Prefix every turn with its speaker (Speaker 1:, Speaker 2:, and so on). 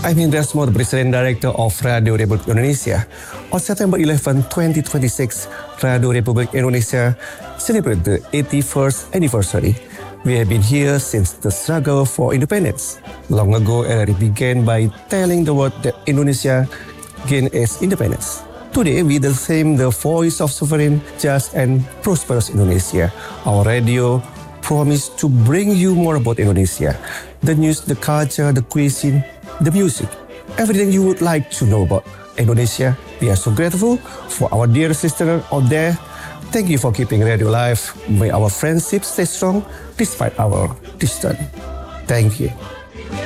Speaker 1: I'm Indra Smo, the President Director of Radio Republik Indonesia. On September 11, 2026, Radio Republik Indonesia celebrated the 81st anniversary. We have been here since the struggle for independence. Long ago, it began by telling the world that Indonesia gained its independence. Today, we claim the voice of sovereign, just and prosperous Indonesia. Our radio promise to bring you more about Indonesia, the news, the culture, the cuisine, the music, everything you would like to know about Indonesia. We are so grateful for our dear listeners out there. Thank you for keeping radio alive. May our friendship stay strong despite our distance. Thank you.